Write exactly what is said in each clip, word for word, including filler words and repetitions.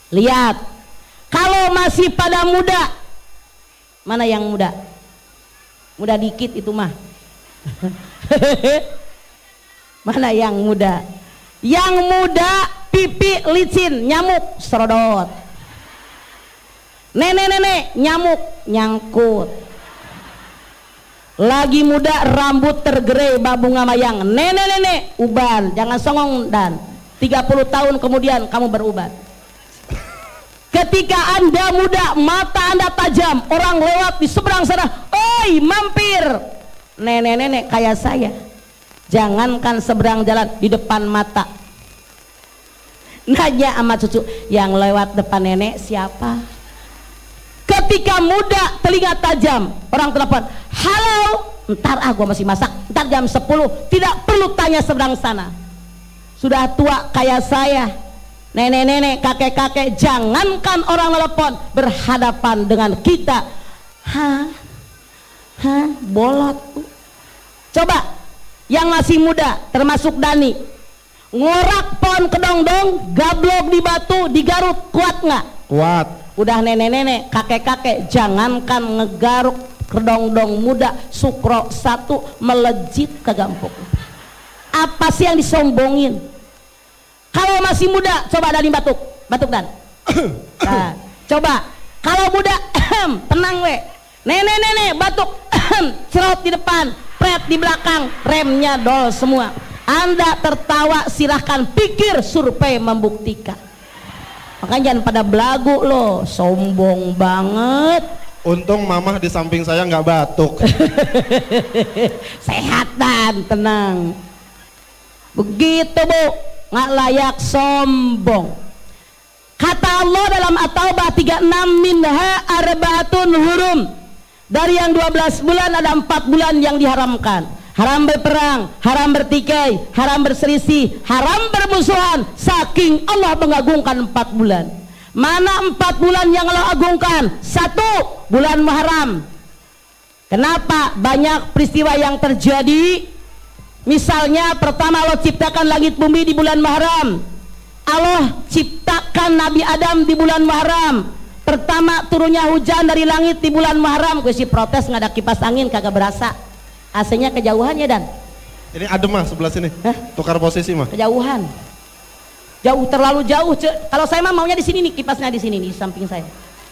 Lihat, kalau masih pada muda, mana yang muda? Muda dikit itu mah. Mana yang muda? Yang muda pipi licin, nyamuk serodot. Nenek-nenek nyamuk nyangkut. Lagi muda rambut tergerai babunga mayang. Nenek-nenek uban, jangan songong dan tiga puluh tahun kemudian kamu beruban. Ketika Anda muda, mata Anda tajam, orang lewat di seberang sana, oi mampir. Nenek-nenek kayak saya, jangankan seberang jalan, di depan mata. Nanya sama cucu, yang lewat depan nenek siapa? Ketika muda, telinga tajam, orang telepon, halo, ntar ah gua masih masak, ntar jam sepuluh, tidak perlu tanya seberang sana. Sudah tua kayak saya, nenek-nenek, kakek-kakek, jangankan orang telepon, berhadapan dengan kita, hah, hah, bolot. Coba, yang masih muda, termasuk Dani, ngorak pohon kedongdong, gablok di batu, digarut, kuat nggak? Kuat. Udah nenek-nenek, kakek-kakek, jangankan ngegaruk kedongdong muda, sukro satu melejit ke gampuk. Apa sih yang disombongin? Kalau masih muda, coba Dani batuk, batuk Dan. Nah, coba kalau muda, tenang we. Nenek-nenek batuk, cerot di depan, pret di belakang, remnya dol semua. Anda tertawa, silahkan pikir, survei membuktikan. Makanya jangan pada belagu loh, sombong banget. Untung mamah di samping saya nggak batuk. Sehat Dan, tenang. Begitu Bu, nggak layak sombong. Kata Allah dalam At-Taubah tiga puluh enam, minha arbaatun hurum. Dari yang dua belas bulan ada empat bulan yang diharamkan. Haram berperang, haram bertikai, haram berselisih, haram bermusuhan. Saking Allah mengagungkan empat bulan. Mana empat bulan yang Allah agungkan? Satu, bulan Muharram. Kenapa banyak peristiwa yang terjadi? Misalnya pertama Allah ciptakan langit bumi di bulan Muharram. Allah ciptakan Nabi Adam di bulan Muharram. Pertama turunnya hujan dari langit di bulan Muharram. Gue sih protes, nggak ada kipas angin, kagak berasa. A C-nya kejauhan ya Dan. Ini adem mah sebelah sini. Hah? Tukar posisi mah. Kejauhan. Jauh, terlalu jauh. Kalau saya mah maunya di sini nih, kipasnya di sini nih, di samping saya.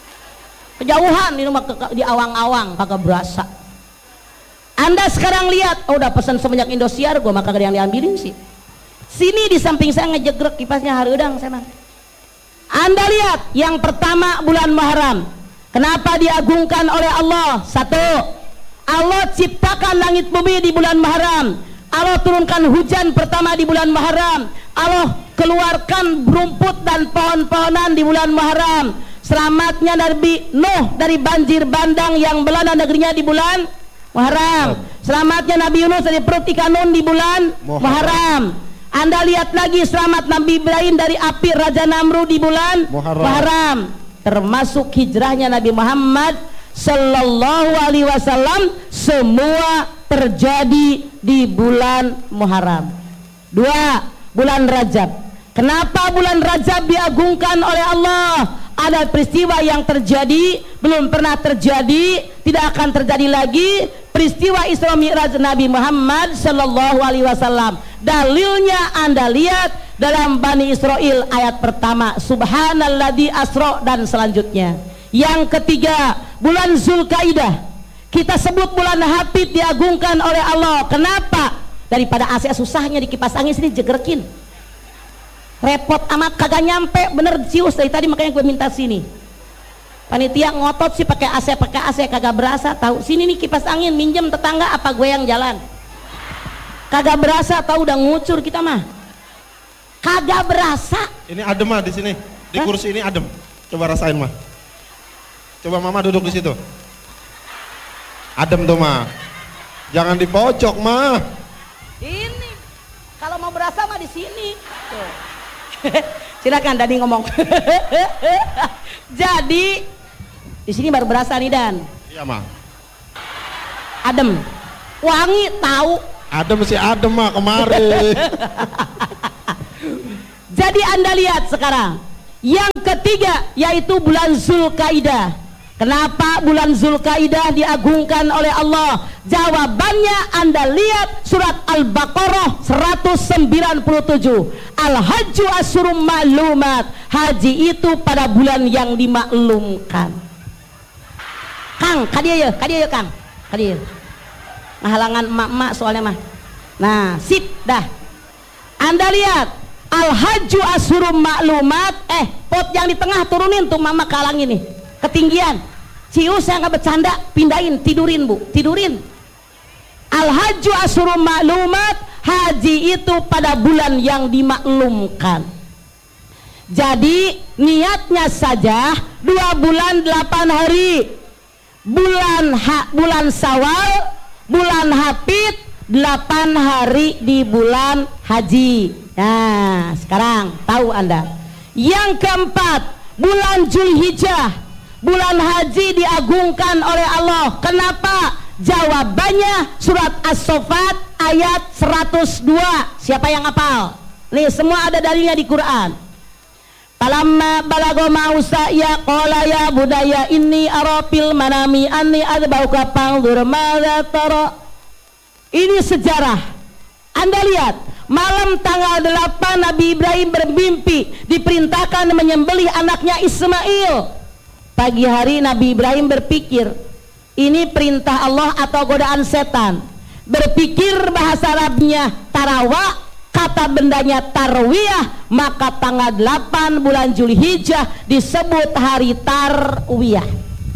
Kejauhan ini mah di awang-awang, kagak berasa. Anda sekarang lihat, oh udah pesan semenjak Indosiar, gua mah kagak yang diambilin sih. Sini di samping saya ngejegrek kipasnya harudang saya mah. Anda lihat, yang pertama bulan Muharram. Kenapa diagungkan oleh Allah? Satu, Allah ciptakan langit bumi di bulan Muharram. Allah turunkan hujan pertama di bulan Muharram. Allah keluarkan rumput dan pohon-pohonan di bulan Muharram. Selamatnya Nabi Nuh dari banjir bandang yang melanda negerinya di bulan Muharram. Selamatnya Nabi Yunus dari perut ikan nun di bulan Muharram. Anda lihat lagi selamat Nabi Ibrahim dari api Raja Namrud di bulan Muharram. Muharram. Termasuk hijrahnya Nabi Muhammad Sallallahu alaihi wasallam, semua terjadi di bulan Muharram. Dua, bulan Rajab. Kenapa bulan Rajab diagungkan oleh Allah? Ada peristiwa yang terjadi, belum pernah terjadi, tidak akan terjadi lagi. Peristiwa Isra Mi'raj Nabi Muhammad Sallallahu alaihi wasallam. Dalilnya Anda lihat dalam Bani Israil ayat pertama, Subhanalladzi asra dan selanjutnya. Yang ketiga, bulan Zulkaidah. Kita sebut bulan Hafid diagungkan oleh Allah. Kenapa? Daripada A C susahnya di kipas angin sini jegrekin. Repot amat, kagak nyampe, bener cius dari tadi, makanya gue minta sini. Panitia ngotot sih pakai A C, pakai A C kagak berasa. Tahu sini nih kipas angin, minjem tetangga apa gue yang jalan? Kagak berasa, tahu udah ngucur kita mah. Kagak berasa. Ini adem mah di sini. Di Hah? Kursi ini adem. Coba rasain mah. Coba mama duduk di situ. Adem tuh mah. Jangan di pojok mah. Ini kalau mau berasa mah di sini. Tuh. Silakan Dani ngomong. Jadi di sini baru berasa nih Dan. Iya mah. Adem. Wangi tahu. Adem sih adem mah kemarin. Jadi Anda lihat sekarang. Yang ketiga yaitu bulan Zulkaidah. Kenapa bulan Zulkaidah diagungkan oleh Allah? Jawabannya Anda lihat surat Al-Baqarah seratus sembilan puluh tujuh. Al-Hajju Asyurum Ma'lumat. Haji itu pada bulan yang dimaklumkan. Kang, kadia ya, kadia ya Kang, kadia. Halangan emak-emak soalnya mah. Nah, sip dah. Anda lihat Al-Hajju Asyurum Ma'lumat. Eh, pot yang di tengah turunin tuh mama kalang ini. Ketinggian. Cius yang nggak bercanda, pindahin, tidurin bu, tidurin. Al-Hajju Asyurum Ma'lumat. Haji itu pada bulan yang dimaklumkan. Jadi niatnya saja dua bulan delapan hari. Bulan ha, bulan Syawal, bulan Hapit, delapan hari di bulan haji. Nah, sekarang tahu Anda. Yang keempat, bulan Zulhijjah. Bulan haji diagungkan oleh Allah. Kenapa? Jawabannya surat As-Saffat ayat seratus dua. Siapa yang hafal? Nih semua ada dalilnya di Quran. Falamma balagha ma'usa ya qala ya budaya inni ara fil manami anni adbauka fanzur madza tara. Ini sejarah. Anda lihat, malam tanggal delapan Nabi Ibrahim bermimpi diperintahkan menyembelih anaknya Ismail. Pagi hari Nabi Ibrahim berpikir, ini perintah Allah atau godaan setan. Berpikir bahasa Arabnya tarawa, kata bendanya tarwiyah, maka tanggal delapan bulan Zulhijjah disebut hari tarwiyah.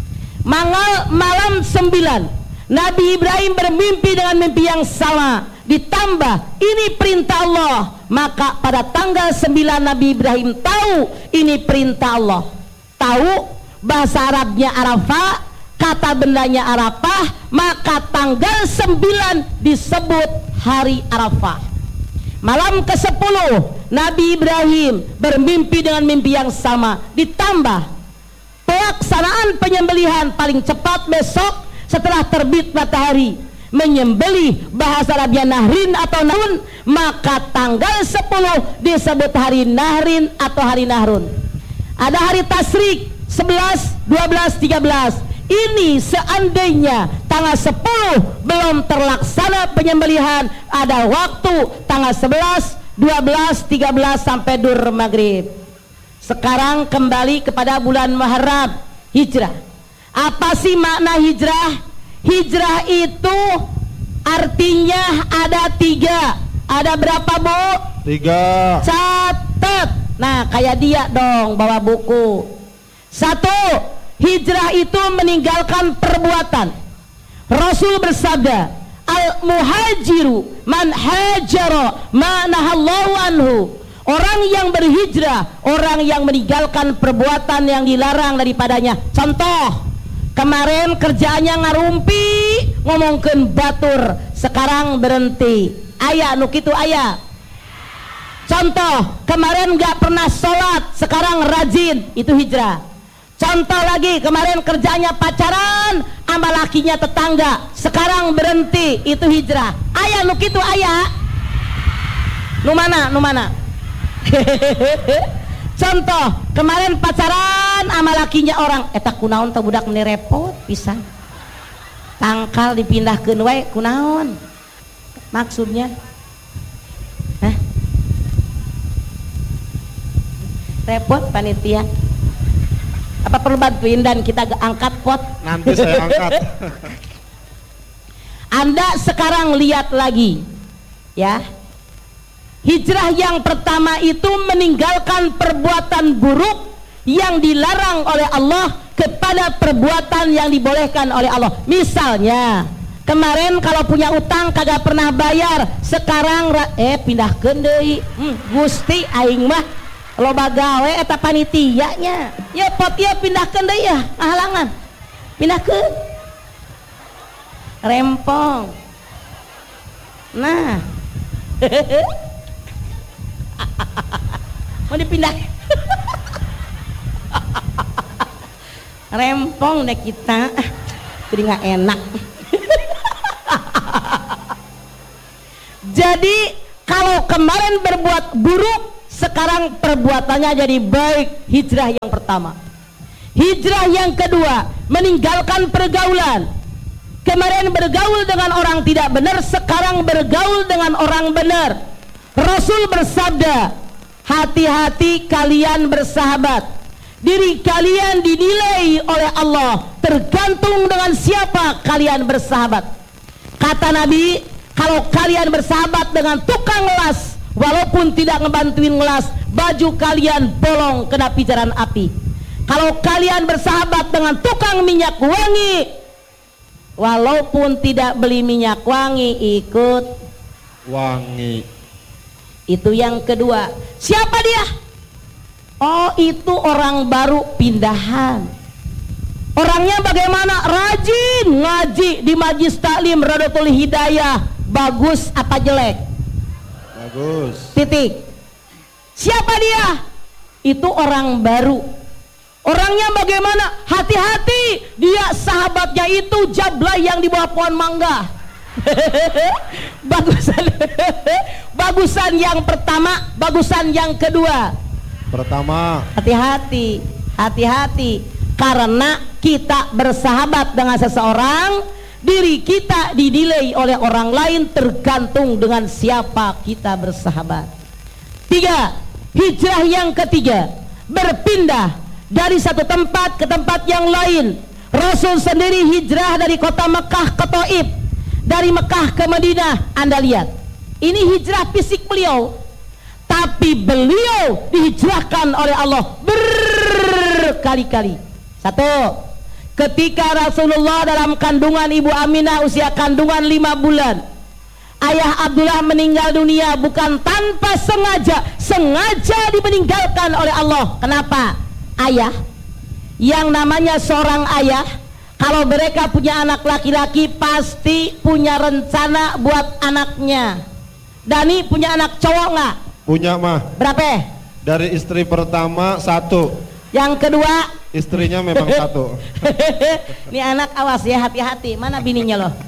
Mangal malam sembilan Nabi Ibrahim bermimpi dengan mimpi yang sama, ditambah ini perintah Allah, maka pada tanggal sembilan Nabi Ibrahim tahu ini perintah Allah. Tahu bahasa Arabnya Arafah, kata bendanya Arafah, maka tanggal sembilan disebut hari Arafah. Malam ke sepuluh Nabi Ibrahim bermimpi dengan mimpi yang sama, ditambah pelaksanaan penyembelihan paling cepat besok setelah terbit matahari, menyembelih bahasa Arabnya Nahrin atau Nahrun, maka tanggal sepuluh disebut hari Nahrin atau hari Nahrun. Ada hari Tasyrik sebelas, dua belas, tiga belas. Ini seandainya tanggal sepuluh belum terlaksana penyembelihan, ada waktu tanggal sebelas, dua belas, tiga belas sampai dur maghrib. Sekarang kembali kepada bulan Muharram, hijrah. Apa sih makna hijrah? Hijrah itu artinya ada tiga. Ada berapa bu? Tiga. Catat. Nah kayak dia dong bawa buku. Satu, hijrah itu meninggalkan perbuatan. Rasul bersabda, al-muhajiru man hajara ma nahallahu anhu. Orang yang berhijrah, orang yang meninggalkan perbuatan yang dilarang daripadanya. Contoh, kemarin kerjaannya ngarumpi, ngomongkeun batur, sekarang berhenti. Aya nu kitu aya. Contoh, kemarin gak pernah sholat, sekarang rajin, itu hijrah. Contoh lagi, kemarin kerjanya pacaran sama lakinya tetangga, sekarang berhenti, itu hijrah. Ayah nu kitu ayah. Nu mana? Nu mana? Contoh, kemarin pacaran sama lakinya orang, eta kunaon teh budak meni repot pisan. Tangkal dipindahkeun wae kunaon? Maksudnya? Hah? Repot panitia. Apa perlu bantuin dan kita angkat pot? Nanti saya angkat. Anda sekarang lihat lagi ya, hijrah yang pertama itu meninggalkan perbuatan buruk yang dilarang oleh Allah kepada perbuatan yang dibolehkan oleh Allah. Misalnya kemarin kalau punya utang kagak pernah bayar, sekarang eh pindahkeun deui. hmm, Gusti aing mah loba gawe eta panitianya, ya pot ya pindahkeun deui ya, halangan pindahkeun rempong. Nah mau dipindah rempong deh kita, jadi nggak enak. Jadi kalau kemarin berbuat buruk, sekarang perbuatannya jadi baik. Hijrah yang pertama. Hijrah yang kedua, meninggalkan pergaulan. Kemarin bergaul dengan orang tidak benar, sekarang bergaul dengan orang benar. Rasul bersabda, hati-hati kalian bersahabat. Diri kalian dinilai oleh Allah tergantung dengan siapa kalian bersahabat. Kata Nabi, kalau kalian bersahabat dengan tukang las, walaupun tidak ngebantuin ngelas, baju kalian bolong kena pijaran api. Kalau kalian bersahabat dengan tukang minyak wangi, walaupun tidak beli minyak wangi, ikut wangi. Itu yang kedua. Siapa dia? Oh, itu orang baru pindahan. Orangnya bagaimana? Rajin ngaji di Majlis Taklim Rodotul Hidayah. Bagus apa jelek? Bagus. Titik. Siapa dia? Itu orang baru. Orangnya bagaimana? Hati-hati, dia sahabatnya itu jablay yang di bawah pohon mangga. Bagusan bagusan yang pertama, bagusan yang kedua. Pertama, hati-hati, hati-hati, karena kita bersahabat dengan seseorang, diri kita dinilai oleh orang lain tergantung dengan siapa kita bersahabat. Tiga, hijrah yang ketiga, berpindah dari satu tempat ke tempat yang lain. Rasul sendiri hijrah dari kota Mekah ke Taif, dari Mekah ke Madinah. Anda lihat, ini hijrah fisik beliau, tapi beliau dihijrahkan oleh Allah berkali-kali. Satu, ketika Rasulullah dalam kandungan Ibu Aminah usia kandungan lima bulan, ayah Abdullah meninggal dunia bukan tanpa sengaja, sengaja dimeninggalkan oleh Allah. Kenapa? Ayah, yang namanya seorang ayah, kalau mereka punya anak laki-laki pasti punya rencana buat anaknya. Dani punya anak cowok nggak? Punya mah. Berapa? Dari istri pertama satu. Yang kedua? Istrinya memang satu. Ini anak awas ya, hati-hati. Mana bininya loh?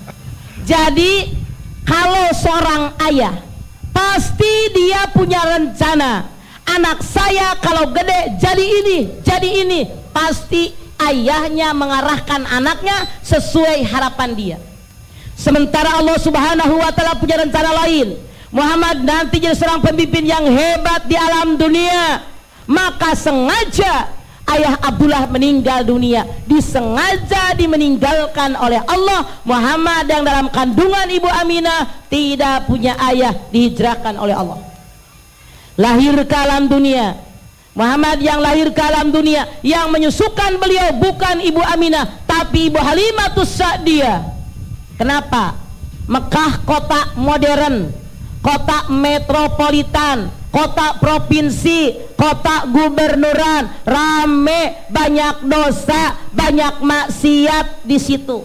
Jadi kalau seorang ayah pasti dia punya rencana. Anak saya kalau gede jadi ini, jadi ini. Pasti ayahnya mengarahkan anaknya sesuai harapan dia. Sementara Allah Subhanahu wa ta'ala punya rencana lain. Muhammad nanti jadi seorang pemimpin yang hebat di alam dunia. Maka sengaja ayah Abdullah meninggal dunia, disengaja dimeninggalkan oleh Allah. Muhammad yang dalam kandungan Ibu Aminah tidak punya ayah, dihijrahkan oleh Allah. Lahir ke alam dunia. Muhammad yang lahir ke alam dunia, yang menyusukan beliau bukan Ibu Aminah tapi Ibu Halimatus Sa'diyah. Kenapa? Mekah kota modern, kota metropolitan, kota provinsi, kota gubernuran, rame, banyak dosa, banyak maksiat di situ.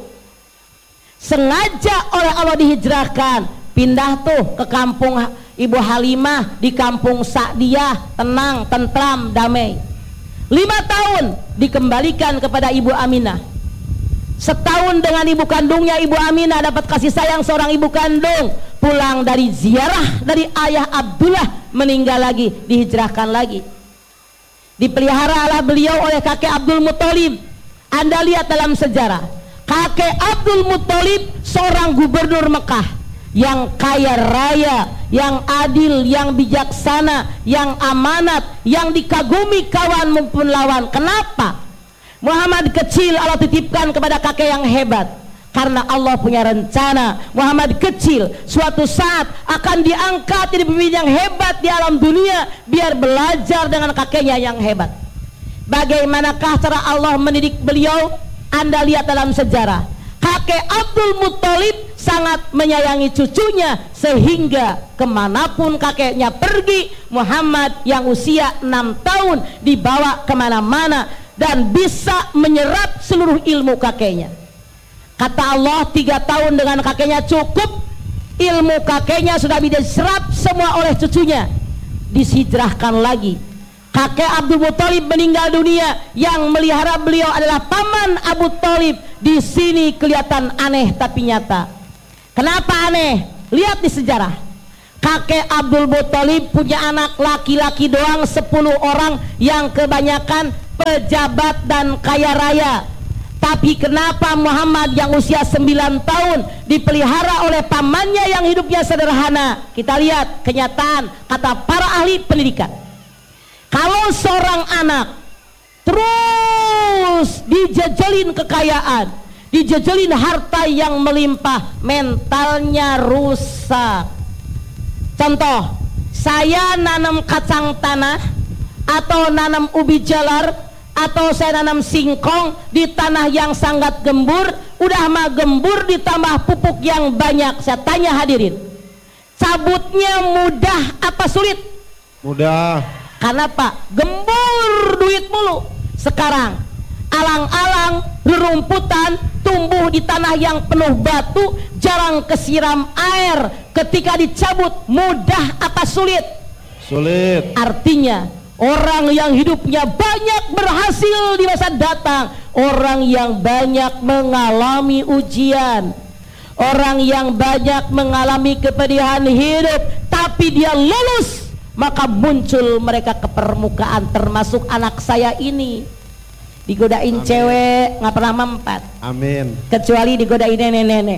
Sengaja oleh Allah dihijrahkan, pindah tuh ke kampung Ibu Halimah, di kampung Sa'diyah, tenang, tentram, damai. Lima tahun dikembalikan kepada Ibu Aminah. Setahun dengan ibu kandungnya, Ibu Aminah dapat kasih sayang seorang ibu kandung. Pulang dari ziarah dari ayah Abdullah, meninggal lagi, dihijrahkan lagi. Dipelihara oleh beliau oleh kakek Abdul Muthalib. Anda lihat dalam sejarah, kakek Abdul Muthalib seorang gubernur Mekah yang kaya raya, yang adil, yang bijaksana, yang amanat, yang dikagumi kawan maupun lawan. Kenapa? Muhammad kecil Allah titipkan kepada kakek yang hebat, karena Allah punya rencana. Muhammad kecil suatu saat akan diangkat jadi pemimpin yang hebat di alam dunia, biar belajar dengan kakeknya yang hebat. Bagaimanakah cara Allah mendidik beliau? Anda lihat dalam sejarah, kakek Abdul Muthalib sangat menyayangi cucunya, sehingga kemanapun kakeknya pergi, Muhammad yang usia enam tahun dibawa kemana-mana dan bisa menyerap seluruh ilmu kakeknya. Kata Allah, tiga tahun dengan kakeknya cukup, ilmu kakeknya sudah bisa diserap semua oleh cucunya. Dihijrahkan lagi. Kakek Abdul Muthalib meninggal dunia, yang melihara beliau adalah paman Abu Thalib. Di sini kelihatan aneh tapi nyata. Kenapa aneh? Lihat di sejarah. Kakek Abdul Muthalib punya anak laki-laki doang sepuluh orang yang kebanyakan pejabat dan kaya raya. Tapi kenapa Muhammad yang usia sembilan tahun dipelihara oleh pamannya yang hidupnya sederhana? Kita lihat kenyataan kata para ahli pendidikan. Kalau seorang anak terus dijejelin kekayaan, dijejelin harta yang melimpah, mentalnya rusak. Contoh, saya nanam kacang tanah atau nanam ubi jalar atau saya nanam singkong di tanah yang sangat gembur, udah mah gembur ditambah pupuk yang banyak. Saya tanya hadirin, cabutnya mudah apa sulit? Mudah. Karena Pak, gembur duit mulu. Sekarang alang-alang, rerumputan, tumbuh di tanah yang penuh batu, jarang kesiram air. Ketika dicabut mudah apa sulit? Sulit. Artinya orang yang hidupnya banyak berhasil di masa datang, orang yang banyak mengalami ujian, orang yang banyak mengalami kepedihan hidup, tapi dia lulus, maka muncul mereka ke permukaan, termasuk anak saya ini. Digodain Amin. Cewek nggak pernah mempat. Amin. Kecuali digodain nenek-nenek.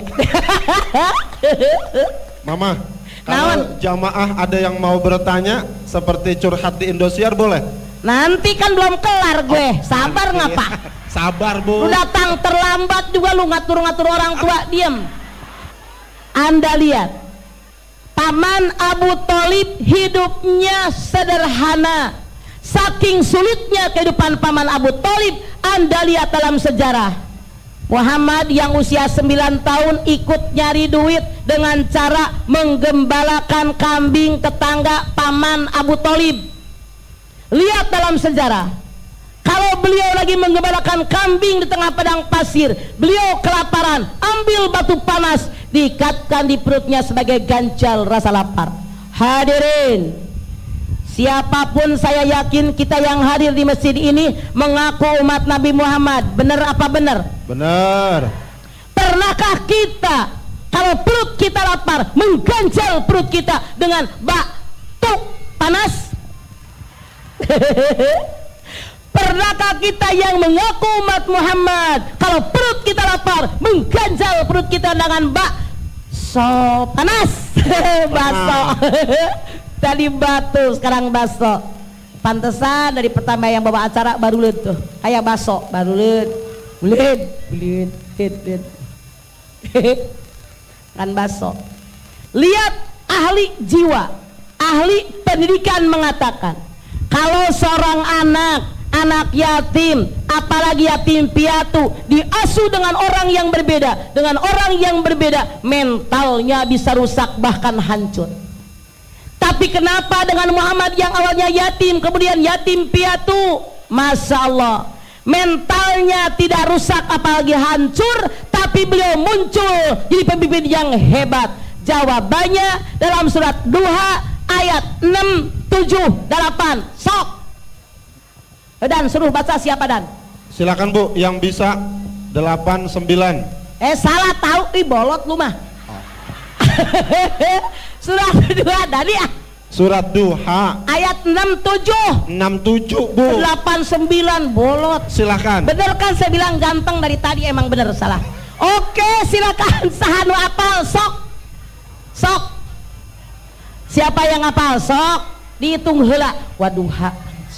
Mama, kalau jamaah ada yang mau bertanya seperti curhat di Indosiar boleh? Nanti kan belum kelar gue. Oh, sabar ngapa? Sabar Bu. Lu datang terlambat juga lu ngatur-ngatur orang tua. Diem. Anda lihat, paman Abu Thalib hidupnya sederhana. Saking sulitnya kehidupan paman Abu Thalib, Anda lihat dalam sejarah. Muhammad yang usia sembilan tahun ikut nyari duit dengan cara menggembalakan kambing tetangga paman Abu Thalib. Lihat dalam sejarah, kalau beliau lagi menggembalakan kambing di tengah padang pasir, beliau kelaparan, ambil batu panas, diikatkan di perutnya sebagai ganjal rasa lapar. Hadirin, siapapun saya yakin kita yang hadir di masjid ini mengaku umat Nabi Muhammad. Benar apa benar? Benar. Pernahkah kita kalau perut kita lapar mengganjal perut kita dengan batu panas? Pernahkah kita yang mengaku umat Muhammad kalau perut kita lapar mengganjal perut kita dengan bakso panas? Bakso. Tadi batu, sekarang baso. Pantesan dari pertama yang bawa acara baru lihat tuh, kayak baso, baru lihat, lihat, lihat, lihat, kan baso. Lihat ahli jiwa, ahli pendidikan mengatakan, kalau seorang anak, anak yatim, apalagi yatim piatu, diasuh dengan orang yang berbeda, dengan orang yang berbeda, mentalnya bisa rusak bahkan hancur. Tapi kenapa dengan Muhammad yang awalnya yatim kemudian yatim piatu, Masya Allah, mentalnya tidak rusak apalagi hancur, tapi beliau muncul jadi pemimpin yang hebat. Jawabannya dalam surat Duha ayat enam, tujuh, delapan. Sok Dan suruh baca siapa Dan? Silakan Bu yang bisa. Delapan, sembilan. Eh salah tahu, ih bolot lu mah. Oh. Surat Duha tadi ya. Surat Duha ayat enam tujuh. enam tujuh Bu. delapan sembilan bolot. Silakan. Bener kan saya bilang ganteng dari tadi, emang bener salah. Oke, silakan sahanu apal sok. Sok. Siapa yang apal sok? Dihitung heula. Waduha.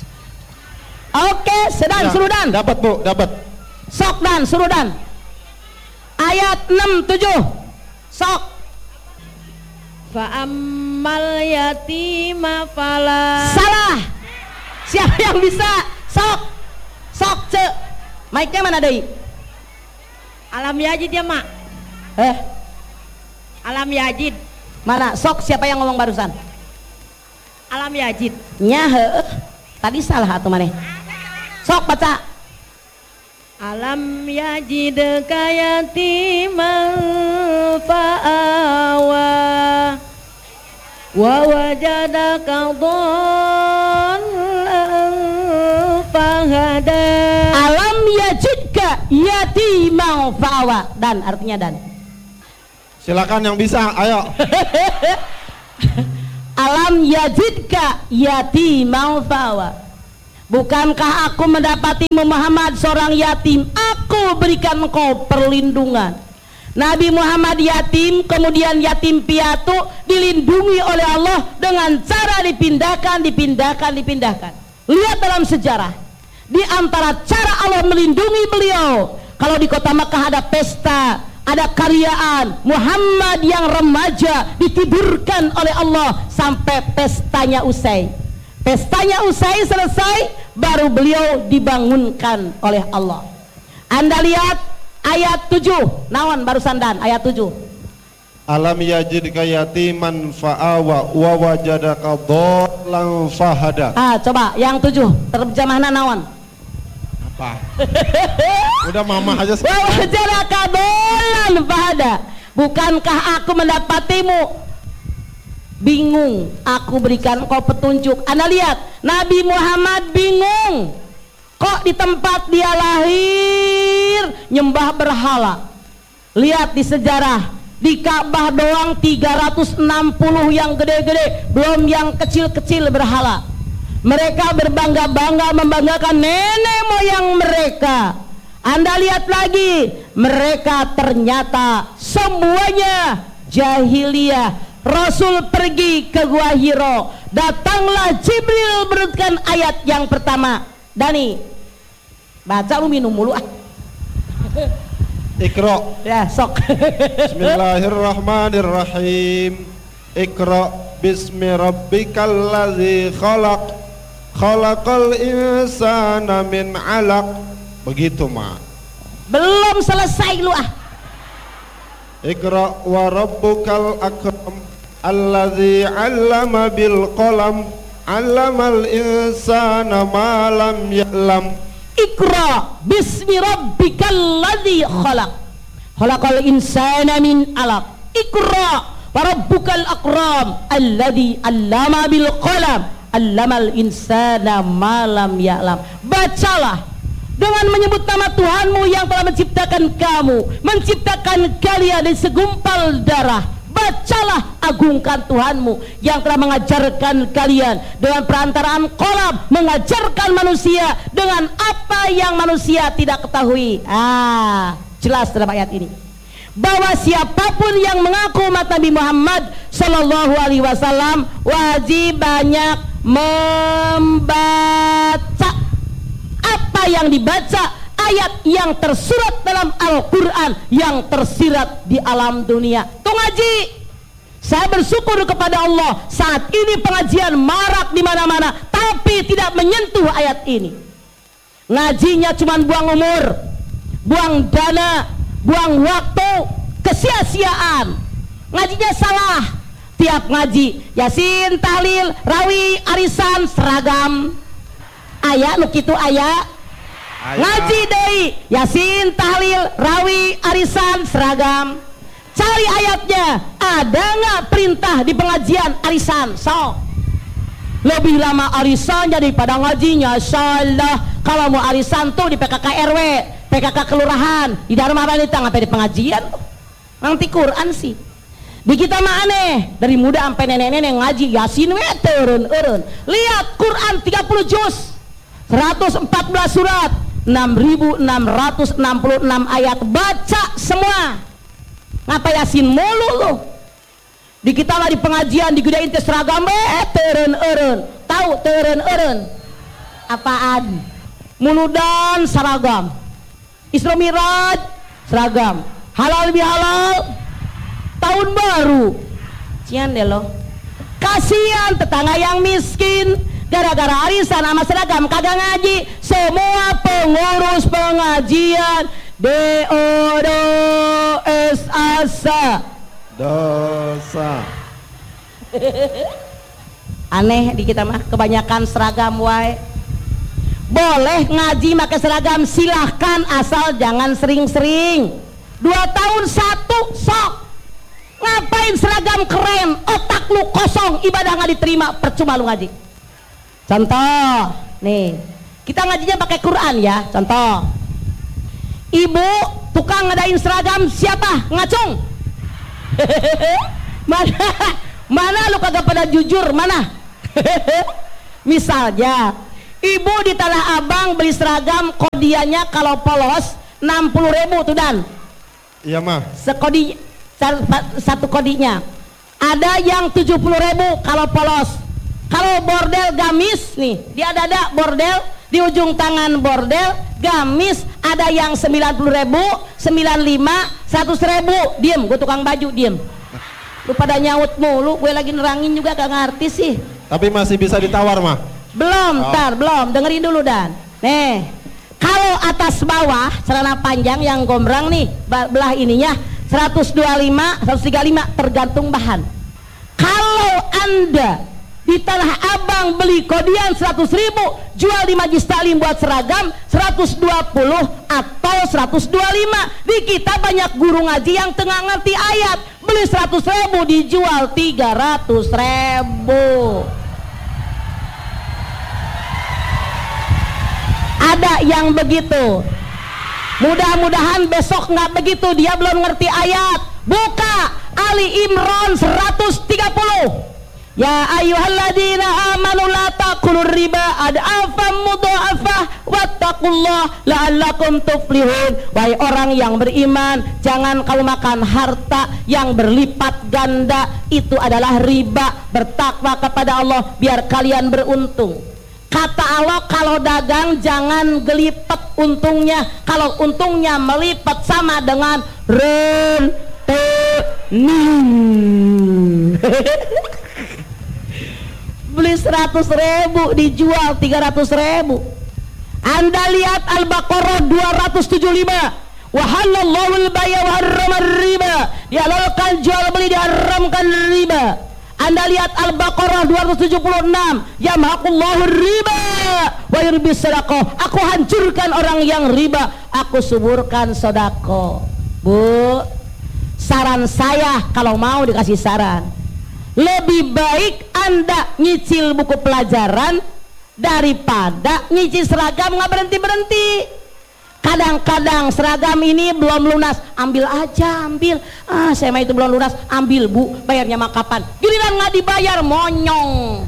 Oke, sedang ya, suruh Dan. Dapat Bu, dapat. Sok Dan, suruh Dan. Ayat enam tujuh. Sok. Fa'ammal yatima fala. Salah. Siapa yang bisa? Sok. Sok cek. Mic-nya mana deui? Alam Yajid ya mak. Eh. Alam Yajid. Mana? Sok siapa yang ngomong barusan? Alam Yajid. Nya heueuh. Tadi salah atuh maneh. Sok baca. Alam yajid kayatiman fa'awa wa wajadaka dhallan fahada. Alam yajidka yatiman fa'awa. Dan artinya Dan. Silakan yang bisa, ayo. Alam yajidka yatiman fa'awa. Bukankah aku mendapatimu Muhammad seorang yatim, aku berikan engkau perlindungan. Nabi Muhammad yatim, kemudian yatim piatu dilindungi oleh Allah dengan cara dipindahkan, dipindahkan, dipindahkan. Lihat dalam sejarah, di antara cara Allah melindungi beliau, kalau di kota Makkah ada pesta, ada karyaan, Muhammad yang remaja ditidurkan oleh Allah sampai pestanya usai. Pestanya usai selesai, baru beliau dibangunkan oleh Allah. Anda lihat ayat tujuh, naon barusan dan ayat tujuh. Alam yajidka yatiman fa'awa wa wajadaka dhallan fahada. Ah, coba yang tujuh, terjemahna naon? Apa? Udah mama aja. Wa wajadaka dhallan fahada. Bukankah aku mendapatimu bingung, aku berikan kau petunjuk. Anda lihat, Nabi Muhammad bingung. Kok di tempat dia lahir nyembah berhala. Lihat di sejarah, di Ka'bah doang tiga ratus enam puluh yang gede-gede, belum yang kecil-kecil berhala. Mereka berbangga-bangga membanggakan nenek moyang mereka. Anda lihat lagi, mereka ternyata semuanya jahiliyah. Rasul pergi ke Gua Hiro, datanglah Jibril menurunkan ayat yang pertama. Dani, baca lu minum mulu ah. Iqra. Ya, sok. Bismillahirrahmanirrahim. Iqra bismi rabbikal ladzi khalaq. Khalaqal insana min 'alaq. Begitu, Ma. Belum selesai lu ah. Iqra wa rabbukal akram alladzi 'allama bil qalam 'allamal insana ma lam ya'lam. Iqra bismi rabbikal ladzi khalaq. Khalaqal insana min 'alaq. Iqra wa rabbukal akram alladzi 'allama bil qalam 'allamal insana ma lam ya'lam. Bacalah dengan menyebut nama Tuhanmu yang telah menciptakan kamu, menciptakan kalian dari segumpal darah. Bacalah, agungkan Tuhanmu yang telah mengajarkan kalian dengan perantaraan kolam, mengajarkan manusia dengan apa yang manusia tidak ketahui. Ah, jelas dalam ayat ini bahwa siapapun yang mengaku umat Nabi Muhammad Sallallahu Alaihi Wasallam wajib banyak membaca apa yang dibaca, ayat yang tersurat dalam Al-Quran, yang tersirat di alam dunia. Tuh ngaji, saya bersyukur kepada Allah saat ini pengajian marak di mana-mana, tapi tidak menyentuh ayat ini. Ngajinya cuma buang umur, buang dana, buang waktu, kesia-siaan. Ngajinya salah. Tiap ngaji Yasin, tahlil, rawi, arisan seragam. Ayat nu kitu aya. Ngaji deui Yasin, tahlil, rawi, arisan seragam. Cari ayatnya, ada nggak perintah di pengajian arisan? So lebih lama arisan daripada ngajinya. Salah. Kalau mau arisan tuh di P K K R W, P K K kelurahan, di Dharma Wanita, ngapain di pengajian? Nanti Quran sih. Di kita mah aneh, dari muda sampai nenek-nenek ngaji Yasin we teureun-eureun. Lihat Quran tiga puluh juz, seratus empat belas surat, enam ribu enam ratus enam puluh enam ayat, baca semua. Ngapa Yasin mulu lu? Di kita mah di pengajian digedein teh seragam we teureun-eureun. Tahu teureun-eureun apaan? Muludan seragam, Isra Miraj seragam, halal bihalal tahun baru. Cian deh lo. Kasihan tetangga yang miskin gara-gara arisan sama seragam kagak ngaji. Semua pengurus pengajian D O D O S asa Dosa. Aneh di kita mah kebanyakan seragam wae. Boleh ngaji pakai seragam silahkan, asal jangan sering-sering. Dua tahun satu sok. Ngapain seragam keren, otak lu kosong, ibadah nggak diterima, percuma lu ngaji. Contoh nih, kita ngajinya pakai Quran ya. Contoh, ibu tukang ngadain seragam siapa? Ngacung. Mana Mana lu kagak pada jujur, mana? Misalnya ibu di Tanah Abang beli seragam, kodiannya kalau polos enam puluh ribu tuh Dan. Iya mah. Sekodi satu kodinya. Ada yang tujuh puluh ribu kalau polos. Kalau bordel gamis nih, dia ada ada bordel di ujung tangan bordel gamis, ada yang sembilan puluh ribu, sembilan puluh lima, seratus ribu. Diem, gue tukang baju, diem. Lu pada nyaut mulu, gue lagi nerangin juga gak ngerti sih. Tapi masih bisa ditawar mah. Belum, oh. Tar, belum. Dengerin dulu Dan. Nih, kalau atas bawah celana panjang yang gombrang nih, belah ininya seratus dua puluh lima, seratus tiga puluh lima tergantung bahan. Kalau Anda di Tanah Abang beli kodian seratus ribu, jual di Majlis Taklim buat seragam seratus dua puluh atau seratus dua puluh lima. Di kita banyak guru ngaji yang tengah ngerti ayat, beli seratus ribu dijual tiga ratus ribu. Ada yang begitu. Mudah-mudahan besok nggak begitu, dia belum ngerti ayat. Buka Ali Imran seratus tiga puluh. Ya ayyuhalladzina amanu la taqulur riba ad'afan mudha'afah wattaqullah la'allakum tuflihun. Wahai orang yang beriman, jangan kamu makan harta yang berlipat ganda, itu adalah riba. Bertakwa kepada Allah biar kalian beruntung. Kata Allah, kalau dagang jangan gelipet untungnya. Kalau untungnya melipat sama dengan rentenir. Beli seratus ribu dijual tiga ratus ribu. Anda lihat Al-Baqarah dua ratus tujuh puluh lima. Wa halallahu al-bay'a wa harrama riba. Dihalalkan jual beli, diharamkan riba. Anda lihat Al-Baqarah dua ratus tujuh puluh enam. Yamhaqullahu riba wa yurbis sadaqah. Aku hancurkan orang yang riba, aku suburkan sedekah. Bu, saran saya kalau mau dikasih saran, lebih baik Anda nyicil buku pelajaran daripada nyicil seragam nggak berhenti-berhenti. Kadang-kadang seragam ini belum lunas, ambil aja, ambil. Ah, saya mah itu belum lunas, ambil Bu, bayarnya mah kapan? Giliran nggak dibayar, monyong.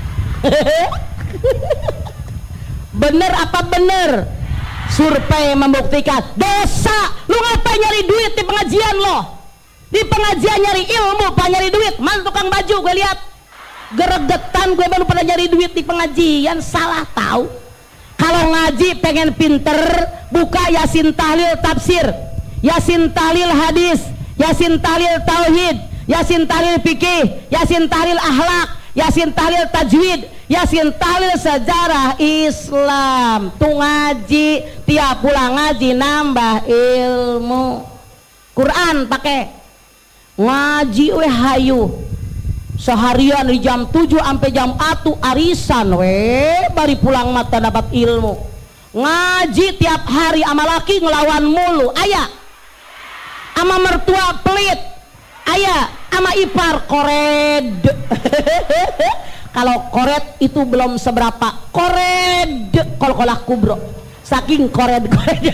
Bener apa bener? Survei membuktikan dosa. Lu ngapain nyari duit di pengajian lo? Di pengajian nyari ilmu, pak nyari duit. Mana tukang baju gue lihat geregetan, gue baru pada nyari duit di pengajian. Salah tahu. Kalau ngaji pengen pinter, buka Yasin Tahlil Tafsir, Yasin Tahlil Hadis, Yasin Tahlil Tauhid, Yasin Tahlil Fikih, Yasin Tahlil Akhlak, Yasin Tahlil Tajwid, Yasin Tahlil Sejarah Islam. Tuh ngaji, tiap pulang ngaji nambah ilmu. Quran pakai ngaji weh hayu. Seharian di jam tujuh sampai jam satu arisan weh, bari pulang mata dapat ilmu. Ngaji tiap hari ama laki ngelawan mulu, ayah ama mertua pelit, ayah ama ipar kored. Kalau kored itu belum seberapa, kored kol-kolah kubro, saking kored kored.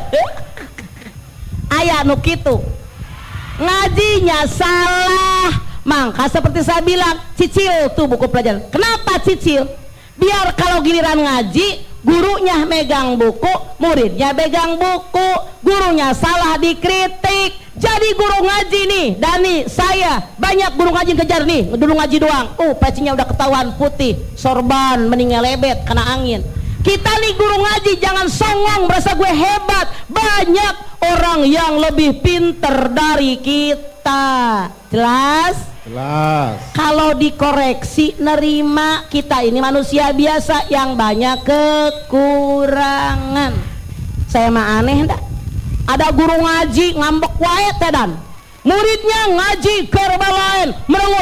Ayah nuk itu ngajinya salah. Maka seperti saya bilang, cicil tuh buku pelajaran. Kenapa cicil? Biar kalau giliran ngaji, gurunya megang buku, muridnya megang buku. Gurunya salah dikritik. Jadi guru ngaji nih, Dani, saya banyak guru ngaji kejar nih, dulu ngaji doang. Uh, pecinya udah ketahuan putih, sorban, meninggal lebet, kena angin. Kita nih guru ngaji jangan songong merasa gue hebat. Banyak orang yang lebih pinter dari kita. Jelas? Jelas. Kalau dikoreksi nerima, kita ini manusia biasa yang banyak kekurangan. Saya mah aneh ndak? Ada guru ngaji ngambek wae teh Dan. Muridnya ngaji kerbalain merengut.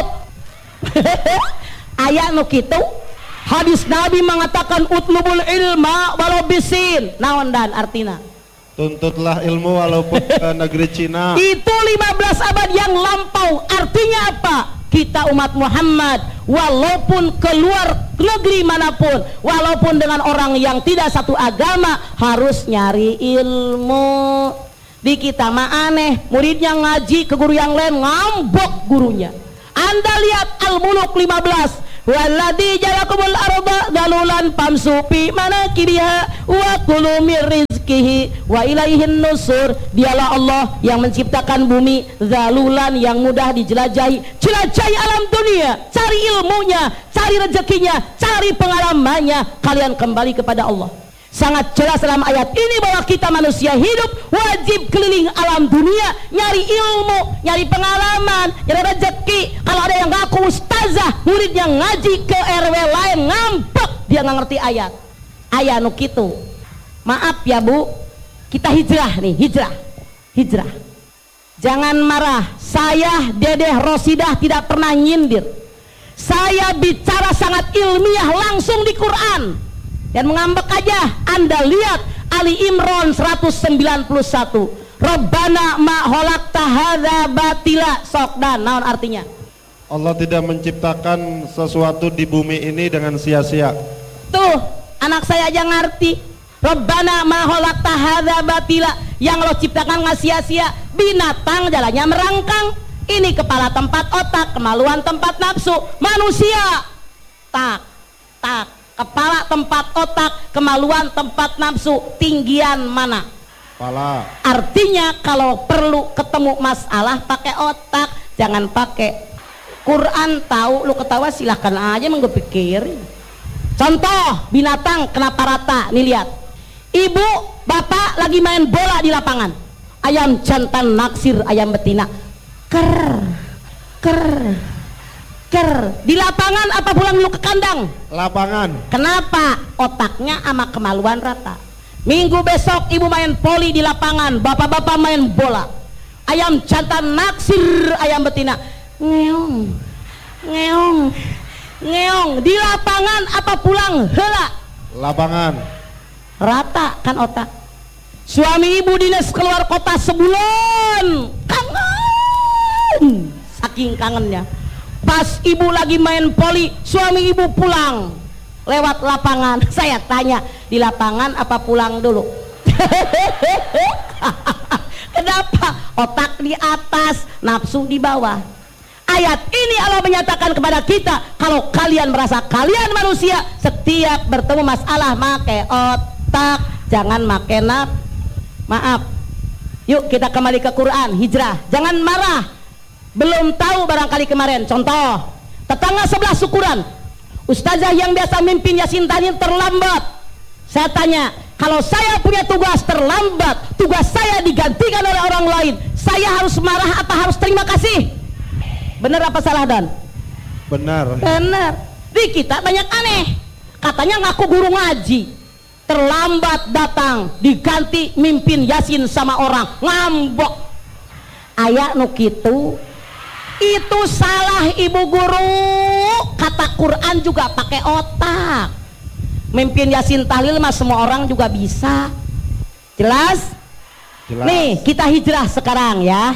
Aya nu kitu. Hadis Nabi mengatakan utlubul ilma walau bisin. Naon Dan artina? Tuntutlah ilmu walaupun ke negeri Cina. Itu lima belas abad yang lampau. Artinya apa? Kita umat Muhammad walaupun keluar negeri manapun, walaupun dengan orang yang tidak satu agama, harus nyari ilmu. Di kita mah aneh, muridnya ngaji ke guru yang lain ngambok gurunya. Anda lihat Al-Muluk lima belas, walladzi jalakumul arda dalulan famsu fi manakibiha wa kulu mir rizqihi wa ilaihin nusur. Dialah Allah yang menciptakan bumi dalulan, yang mudah dijelajahi. Jelajahi alam dunia, cari ilmunya, cari rezekinya, cari pengalamannya, kalian kembali kepada Allah. Sangat jelas dalam ayat ini bahwa kita manusia hidup wajib keliling alam dunia, nyari ilmu, nyari pengalaman, nyari rezeki. Kalau ada yang ngaku ustazah, muridnya ngaji ke R W lain, ngambek, dia nggak ngerti ayat. Ayat nuk itu. Maaf ya Bu, kita hijrah nih, hijrah, hijrah. Jangan marah, saya Dedeh Rosidah tidak pernah nyindir. Saya bicara sangat ilmiah langsung di Quran. Dan mengambek aja. Anda lihat Ali Imran seratus sembilan puluh satu, Rabbana ma khalaqta hadza batila. Sok dan naon artinya? Allah tidak menciptakan sesuatu di bumi ini dengan sia-sia. Tuh, anak saya aja ngerti. Rabbana ma khalaqta hadza batila. Yang lo ciptakan nggak sia-sia. Binatang jalannya merangkang. Ini kepala tempat otak, kemaluan tempat nafsu. Manusia tak, tak, kepala tempat otak, kemaluan tempat nafsu. Tinggian mana? Kepala. Artinya kalau perlu ketemu masalah pakai otak, jangan pakai Quran. Tahu lu ketawa silahkan aja, emang gue pikirin. Contoh binatang kenapa rata? Nih lihat, ibu bapak lagi main bola di lapangan, ayam jantan naksir ayam betina, ker ker ker di lapangan apa pulang lu ke kandang? Lapangan. Kenapa? Otaknya sama kemaluan rata. Minggu besok ibu main poli di lapangan, bapak-bapak main bola, ayam jantan naksir ayam betina, ngeong ngeong ngeong di lapangan apa pulang hela? Lapangan. Rata kan otak. Suami ibu dinas keluar kota sebulan, kangen, saking kangennya. Pas ibu lagi main poli, suami ibu pulang lewat lapangan. Saya tanya, di lapangan apa pulang dulu? Kenapa? Otak di atas, nafsu di bawah. Ayat ini Allah menyatakan kepada kita, kalau kalian merasa kalian manusia, setiap bertemu masalah make otak, jangan make naf. Maaf. Yuk kita kembali ke Quran, hijrah. Jangan marah. Belum tahu barangkali kemarin. Contoh, tetangga sebelah syukuran, ustazah yang biasa mimpin Yasin Tahnin terlambat. Saya tanya, kalau saya punya tugas terlambat, tugas saya digantikan oleh orang lain, saya harus marah apa harus terima kasih? Benar apa salah Dan? Benar. Benar. Di kita banyak aneh. Katanya ngaku guru ngaji, terlambat datang, diganti mimpin Yasin sama orang, ngambok. Ayat nuk itu, itu salah ibu guru. Kata Quran juga pakai otak. Mimpin Yasin tahlil mah semua orang juga bisa. Jelas? Jelas. Nih kita hijrah sekarang ya.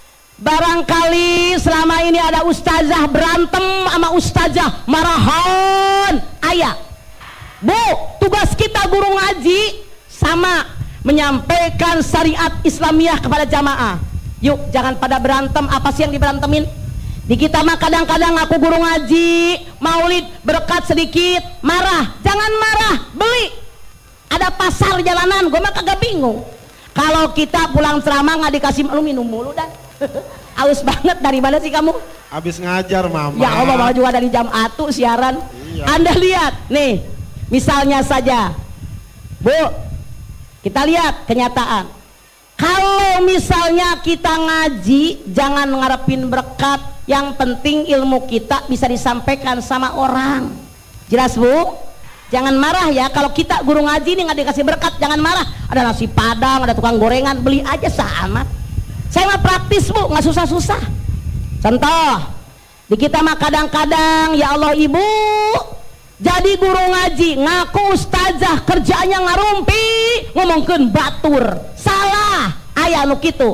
Barangkali selama ini ada ustazah berantem sama ustazah marahan. Ayah, Bu, tugas kita guru ngaji sama menyampaikan syariat Islamiyah kepada jamaah. Yuk jangan pada berantem. Apa sih yang diberantemin? Di kita mah kadang-kadang aku guru ngaji, maulid, berkat sedikit, marah. Jangan marah, beli. Ada pasar jalanan, gue mah kagak bingung. Kalau kita pulang ceramah nggak dikasih, lu minum mulu Dan. Aus banget. Dari mana sih kamu? Habis ngajar Mama. Ya Allah, malah juga dari jam atu siaran. Iya. Anda lihat nih, misalnya saja Bu, kita lihat kenyataan. Kalau misalnya kita ngaji, jangan ngarepin berkat. Yang penting ilmu kita bisa disampaikan sama orang. Jelas Bu? Jangan marah ya. Kalau kita guru ngaji nih nggak dikasih berkat, jangan marah. Ada nasi padang, ada tukang gorengan, beli aja sama. Saya mah praktis Bu, nggak susah-susah. Contoh, di kita mah kadang-kadang ya Allah ibu jadi guru ngaji, ngaku ustazah, kerjanya ngarumpi, ngomongkeun batur. Salah. Aya nu kitu.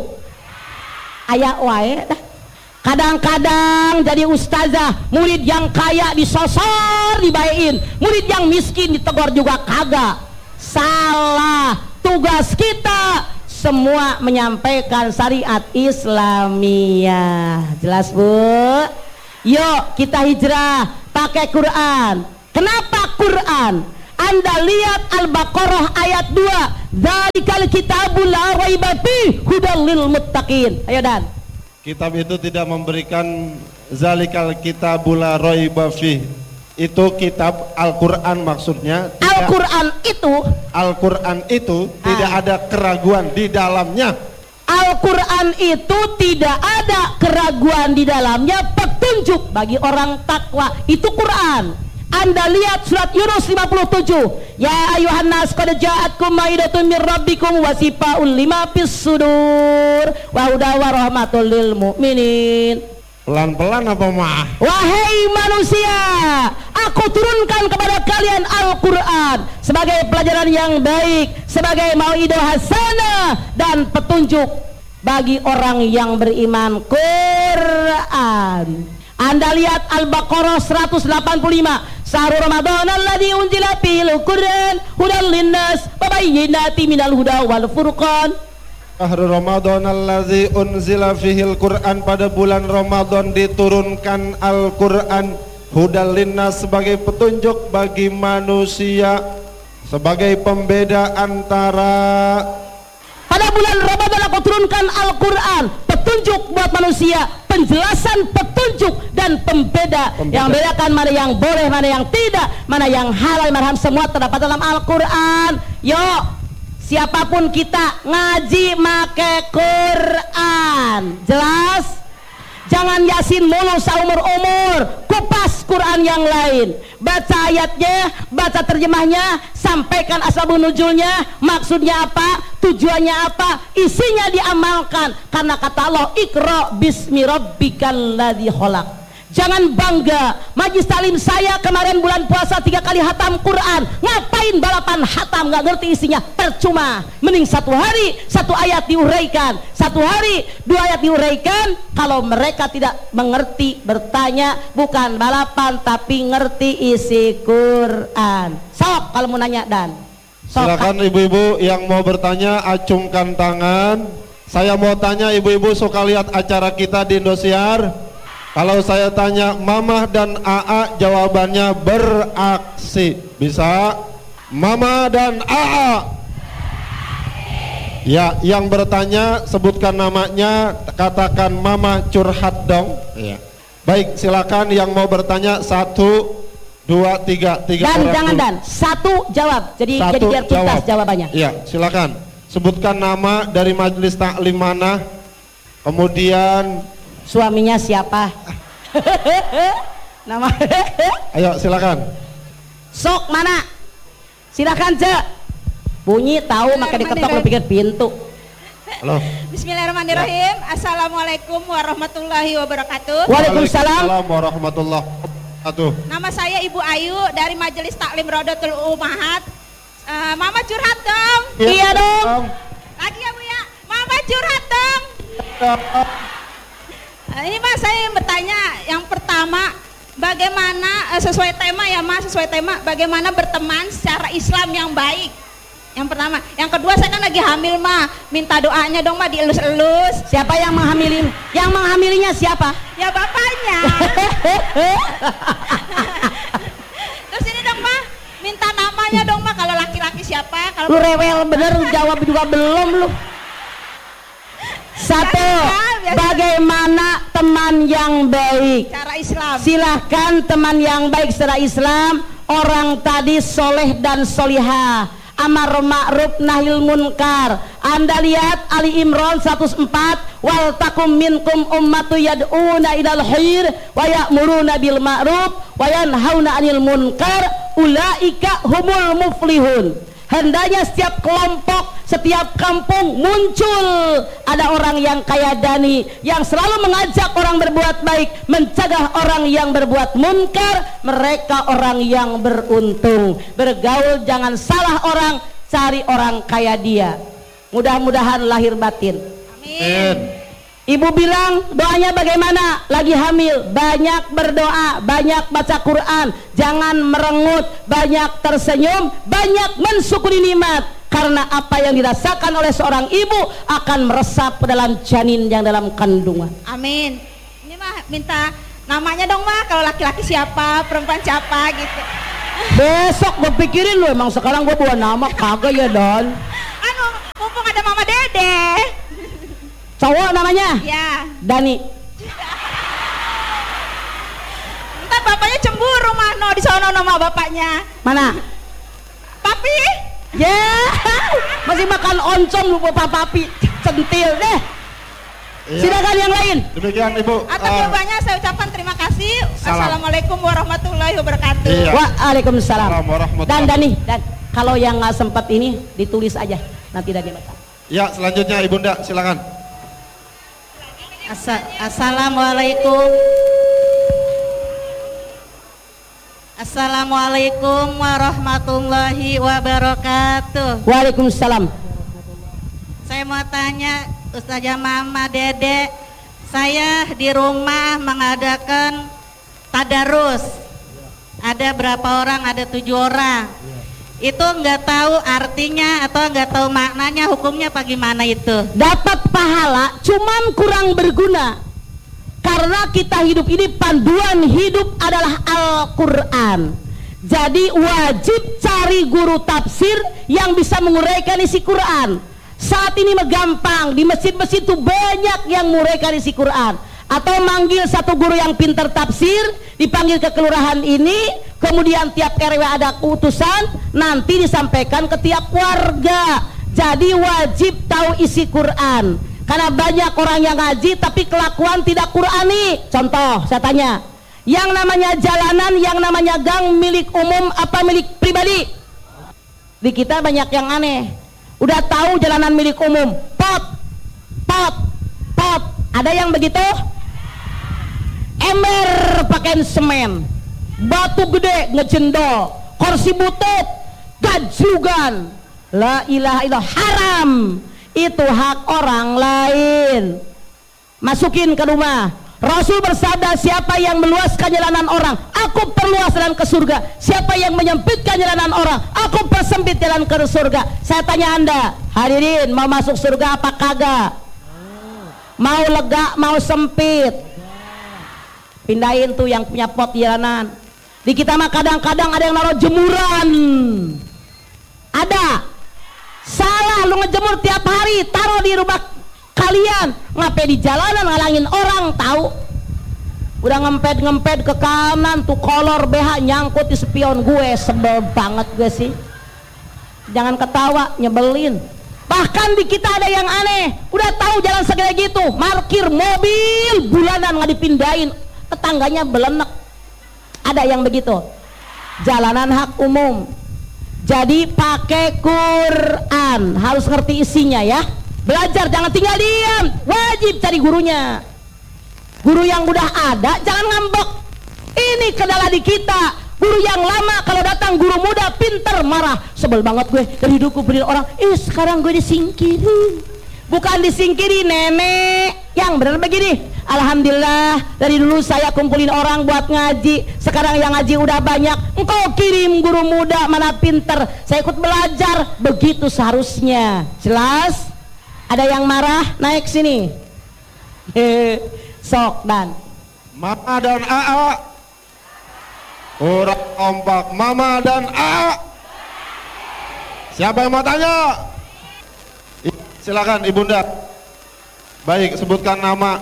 Aya wae dah. Kadang-kadang jadi ustazah, murid yang kaya disosor dibayain, murid yang miskin ditegur juga kagak. Salah. Tugas kita semua menyampaikan syariat Islamiyah. Jelas Bu? Yuk kita hijrah pakai Quran. Kenapa Quran? Anda lihat Al-Baqarah ayat dua. Dzalikal kitabul la raiba fihi hudal lil muttaqin. Ayo Dan. Kitab itu tidak memberikan zalikal kitabul la raiba fihi. Itu kitab Al-Qur'an maksudnya. Al-Qur'an itu Al-Qur'an itu ah. tidak ada keraguan di dalamnya. Al-Quran itu tidak ada keraguan di dalamnya, petunjuk bagi orang takwa. Itu Quran. Anda lihat surat Yunus lima puluh tujuh. Ya ayuhan nas qad ja'atkum maidatun mir rabbikum wa sifaa'un lima fis sudur wa huda wa rahmatul lil mu'minin. Pelan-pelan apa mah? Wahai manusia, aku turunkan kepada kalian Al-Quran sebagai pelajaran yang baik, sebagai mau'idah hasanah dan petunjuk bagi orang yang beriman. Quran. Anda lihat Al-Baqarah seratus delapan puluh lima. Syahrul Ramadan alladzi unzila fihil Qur'an hudal linnas wa bayyinatin minal huda wal furqan. Syahrul Ramadan allazi unzila fihil Qur'an, pada bulan Ramadan diturunkan Al-Qur'an, hudal linnas sebagai petunjuk bagi manusia, sebagai pembeda antara. Pada bulan Ramadan aku turunkan Al-Qur'an, petunjuk buat manusia, penjelasan petunjuk dan pembeda, pembeda yang bedakan mana yang boleh, mana yang tidak, mana yang halal, mana haram, semua terdapat dalam Al-Qur'an. Yuk, siapapun kita ngaji make Quran. Jelas? Jangan Yasin mulu seumur umur, kupas Quran yang lain. Baca ayatnya, baca terjemahnya, sampaikan asbabun nuzulnya, maksudnya apa, tujuannya apa, isinya diamalkan. Karena kata Allah, Iqra bismi rabbikal ladzi khalaq. Jangan bangga, majlis taklim saya kemarin bulan puasa tiga kali hatam Quran. Ngapain balapan hatam, nggak ngerti isinya, percuma. Mending satu hari satu ayat diuraikan, satu hari dua ayat diuraikan. Kalau mereka tidak mengerti, bertanya, bukan balapan tapi ngerti isi Quran. Sok kalau mau nanya Dan. Sok. Silakan ibu-ibu yang mau bertanya acungkan tangan. Saya mau tanya, ibu-ibu suka lihat acara kita di Indosiar? Kalau saya tanya Mama dan A A, jawabannya beraksi. Bisa? Mama dan A A. Ya, yang bertanya sebutkan namanya, katakan Mama curhat dong. Ya. Baik, silakan yang mau bertanya satu, dua, tiga, tiga Dan orang. jangan dulu. Dan, satu jawab. Jadi, Satu jadi biar tuntas jawab. jawabannya. Iya, silakan. Sebutkan nama dari majelis taklim mana. Kemudian Suaminya siapa? Nama. ayo silakan. Sok mana? Silakan Cek. Bunyi tahu maka diketok lu pikir pintu. Halo. Bismillahirrahmanirrahim. Ya. Assalamualaikum warahmatullahi wabarakatuh. Waalaikumsalam warahmatullahi wabarakatuh. Nama saya Ibu Ayu dari Majelis Taklim Rodotul Ummahat. Uh, Mama curhat dong. Ya, iya dong. Lagi ya Bu ya. Mama curhat dong. Ya. Uh, ini Mas, saya bertanya yang pertama, bagaimana uh, sesuai tema ya Mas, sesuai tema bagaimana berteman secara Islam yang baik. Yang pertama, yang kedua saya kan lagi hamil mah, minta doanya dong mah dielus-elus. Siapa yang menghamili? Yang menghamilinya siapa? Ya bapaknya. Terus ini dong mah, minta namanya dong mah, kalau laki-laki siapa? Kalau lu rewel bener, jawab juga belum lu. Satu, bagaimana teman yang baik cara Islam? Silahkan teman yang baik secara Islam. Orang tadi soleh dan solihah, amar ma'ruf nahil munkar. Anda lihat Ali Imran seratus empat, wal takum minkum ummatu yad'una ilal khair wa ya'muruna bil ma'ruf wa yanhauna 'anil munkar ulaika humul muflihun. Hendaknya setiap kelompok, setiap kampung muncul ada orang yang kaya dani, yang selalu mengajak orang berbuat baik, mencegah orang yang berbuat munkar. Mereka orang yang beruntung. Bergaul jangan salah orang, cari orang kaya dia. Mudah-mudahan lahir batin. Amin. Ibu bilang doanya bagaimana? Lagi hamil, banyak berdoa, banyak baca Quran, jangan merengut, banyak tersenyum, banyak mensyukuri nikmat. Karena apa yang dirasakan oleh seorang ibu akan meresap ke dalam janin yang dalam kandungan. Amin. Ini mah minta Namanya dong mah, kalau laki-laki siapa, perempuan siapa gitu. Besok gue pikirin lu, emang sekarang gue buat nama kagak ya Don. Anu, mumpung ada Mama Dede. Cowok namanya? Ya. Dani. Ntar bapaknya cemburu mah, no di sono nama bapaknya. Mana? Papi. Ya, yeah. Masih makan oncom lu bapak papi, centil deh. Iya. Silakan yang lain. Demikian Ibu. Atas uh, jawabannya saya ucapkan terima kasih. Salam. Assalamualaikum warahmatullahi wabarakatuh. Iya. Waalaikumsalam. Salam warahmatullahi. Dan Dani, dan kalau yang nggak sempat ini ditulis aja, nanti Dani baca. Ya, selanjutnya Ibunda, silakan. Asa Assalamualaikum. Assalamualaikum warahmatullahi wabarakatuh. Waalaikumsalam. Saya mau tanya Ustazah Mama Dede, saya di rumah mengadakan tadarus. Ada berapa orang? Ada tujuh orang. Itu nggak tahu artinya atau nggak tahu maknanya, hukumnya apa gimana itu? Dapat pahala, cuman kurang berguna. Karena kita hidup ini panduan hidup adalah Al-Quran. Jadi wajib cari guru tafsir yang bisa menguraikan isi Quran. Saat ini mah gampang, di masjid-masjid itu banyak yang menguraikan isi Quran. Atau manggil satu guru yang pintar tafsir, dipanggil ke kelurahan ini, kemudian tiap R W ada utusan, nanti disampaikan ke tiap warga. Jadi wajib tahu isi Quran. Karena banyak orang yang ngaji tapi kelakuan tidak Qurani. Contoh, saya tanya, yang namanya jalanan, yang namanya gang milik umum apa milik pribadi? Di kita banyak yang aneh. Udah tahu jalanan milik umum, pot, pot, pot. Ada yang begitu? Ember pakai semen, batu gede ngejendol, kursi butut, gajlugan. La ilaha illallah, haram. Itu hak orang lain. Masukin ke rumah. Rasul bersabda, siapa yang meluaskan jalanan orang, aku perluas jalan ke surga. Siapa yang menyempitkan jalanan orang, aku persempit jalan ke surga. Saya tanya anda, hadirin, mau masuk surga apa kagak? Mau lega, mau sempit? Pindahin tuh yang punya pot jalanan. Di kita mah kadang-kadang ada yang naruh jemuran. Ada. Salah, lu ngejemur tiap hari, taruh di rumah kalian. Ngapain di jalanan ngalangin orang, tahu? Udah ngempet-ngempet ke kanan tuh kolor B H nyangkut di spion gue. Sebel banget gue sih. Jangan ketawa, nyebelin. Bahkan di kita ada yang aneh, udah tahu jalan segede gitu, parkir mobil bulanan nggak dipindahin, tetangganya belenek. Ada yang begitu. Jalanan hak umum. Jadi pakai Quran, harus ngerti isinya ya. Belajar, jangan tinggal diam, wajib cari gurunya. Guru yang udah ada jangan ngambek. Ini kendala di kita. Guru yang lama kalau datang guru muda pinter marah. Sebel banget gue dari hidupku beri orang. Eh sekarang gue disingkirin. Bukan disingkirin nenek. Yang benar begini. Alhamdulillah dari dulu saya kumpulin orang buat ngaji. Sekarang yang ngaji udah banyak. Engkau kirim guru muda mana pinter. Saya ikut belajar. Begitu seharusnya. Jelas? Ada yang marah? Naik sini. Hehehe. Sok dan Mama dan A A. Kurang kompak. Mama dan A A. Siapa yang mau tanya? Silakan Ibunda. Baik, sebutkan nama.